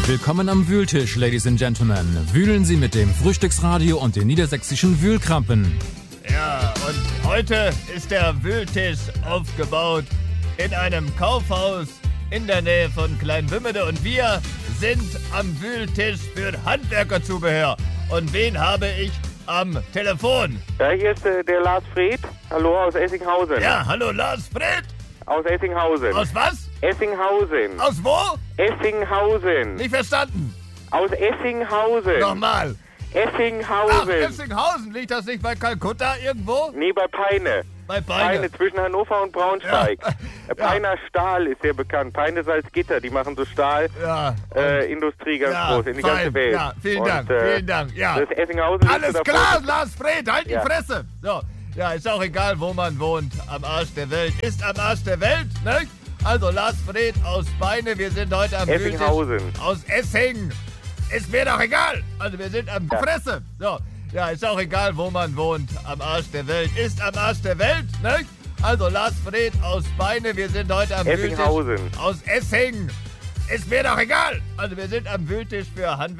Willkommen am Wühltisch, Ladies and Gentlemen. Wühlen Sie mit dem Frühstücksradio und den niedersächsischen Wühlkrampen. Ja, und heute ist der Wühltisch aufgebaut in einem Kaufhaus in der Nähe von Kleinwümmede. Und wir sind am Wühltisch für Handwerkerzubehör. Und wen habe ich am Telefon? Ja, hier ist der Lars Fred. Hallo, aus Essinghausen. Ja, hallo Lars Fred. Aus Essinghausen. Aus was? Essinghausen. Aus wo? Essinghausen. Nicht verstanden. Aus Essinghausen. Nochmal. Essinghausen. Ach, Essinghausen. Liegt das nicht bei Kalkutta irgendwo? Nee, bei Peine. Bei Peine. Zwischen Hannover und Braunschweig. Ja. Peiner Stahl ist sehr bekannt. Peine Salzgitter, die machen so Stahlindustrie ganz groß in die ganze Welt. Ja, vielen Dank, vielen Dank. Ja. Das Essinghausen Alles klar, Lars Fred, halt die Fresse. So, ja, ist auch egal, wo man wohnt. Am Arsch der Welt. Ist am Arsch der Welt, ne? Also Lars Fred aus Peine, wir sind heute am Essinghausen. Aus Essing. Ist mir doch egal. Also wir sind am Fresse. So, ja, ist auch egal, wo man wohnt. Am Arsch der Welt. Ist am Arsch der Welt, ne? Also Lars Fred aus Peine, wir sind heute am Essinghausen. Wühltisch aus Essing. Ist mir doch egal. Also wir sind am Wühltisch für Handwerker.